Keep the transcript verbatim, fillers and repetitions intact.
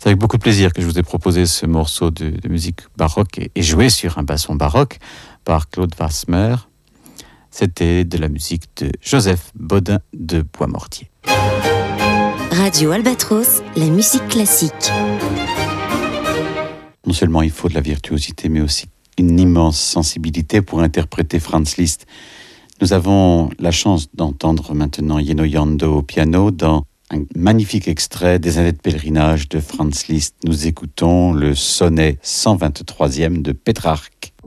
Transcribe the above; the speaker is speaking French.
C'est avec beaucoup de plaisir que je vous ai proposé ce morceau de, de musique baroque et, et joué sur un basson baroque par Claude Wasmer. C'était de la musique de Joseph Bodin de Boismortier. Radio Albatros, la musique classique. Non seulement il faut de la virtuosité, mais aussi une immense sensibilité pour interpréter Franz Liszt. Nous avons la chance d'entendre maintenant Jenő Jandó au piano dans un magnifique extrait des années de pèlerinage de Franz Liszt. Nous écoutons le sonnet cent vingt-troisième de Pétrarque.